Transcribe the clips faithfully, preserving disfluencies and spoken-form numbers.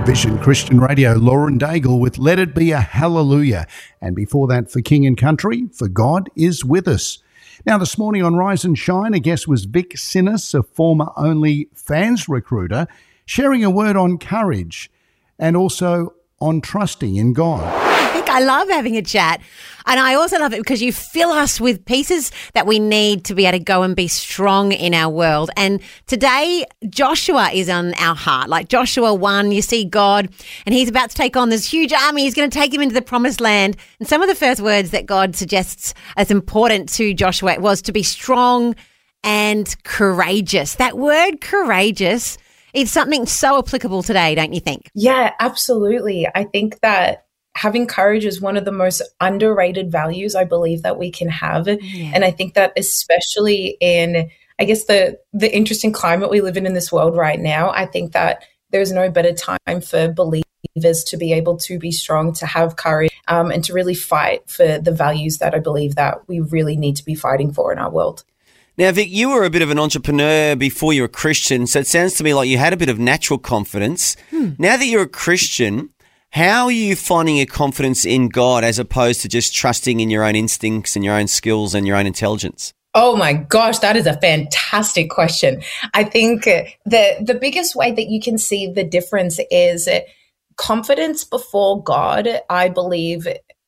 Vision Christian Radio, Lauren Daigle with Let It Be a Hallelujah. And before that, for King and Country, For God Is With Us. Now, this morning on Rise and Shine, a guest was Vic Sinnis, a former OnlyFans recruiter, sharing a word on courage and also on trusting in God. Vic, I love having a chat. And I also love it because you fill us with pieces that we need to be able to go and be strong in our world. And today, Joshua is on our heart. Like Joshua one, you see God, and he's about to take on this huge army. He's going to take him into the promised land. And some of the first words that God suggests as important to Joshua was to be strong and courageous. That word courageous, it's something so applicable today, don't you think? Yeah, absolutely. I think that having courage is one of the most underrated values I believe that we can have. Yeah. And I think that especially in, I guess, the the interesting climate we live in in this world right now, I think that there's no better time for believers to be able to be strong, to have courage, um, and to really fight for the values that I believe that we really need to be fighting for in our world. Now, Vic, you were a bit of an entrepreneur before you were a Christian, so it sounds to me like you had a bit of natural confidence. Hmm. Now that you're a Christian, how are you finding your confidence in God as opposed to just trusting in your own instincts and your own skills and your own intelligence? Oh my gosh, that is a fantastic question. I think the the biggest way that you can see the difference is confidence before God, I believe,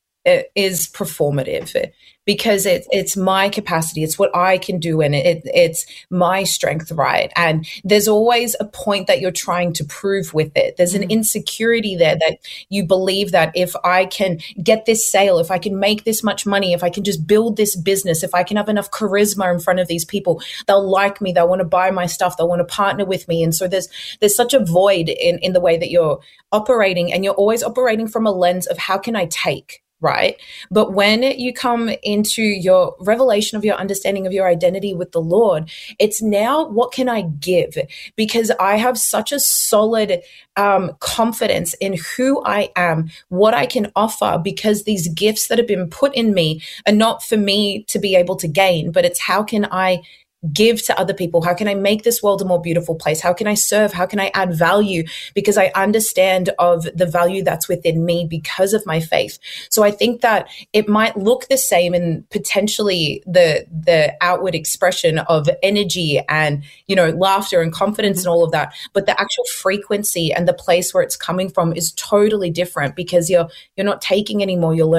is performative, because it's it's my capacity, it's what I can do, and it, it's my strength, right? And there's always a point that you're trying to prove with it. There's an insecurity there that you believe that if I can get this sale, if I can make this much money, if I can just build this business, if I can have enough charisma in front of these people, they'll like me, they'll want to buy my stuff, they'll want to partner with me. And so there's there's such a void in, in the way that you're operating, and you're always operating from a lens of how can I take? Right? But when you come into your revelation of your understanding of your identity with the Lord, it's now, what can I give? Because I have such a solid um, confidence in who I am, what I can offer, because these gifts that have been put in me are not for me to be able to gain, but it's how can I give to other people? How can I make this world a more beautiful place? How can I serve? How can I add value? Because I understand of the value that's within me because of my faith. So I think that it might look the same in potentially the the outward expression of energy and, you know, laughter and confidence and all of that, but the actual frequency and the place where it's coming from is totally different, because you're you're not taking anymore, you're learning.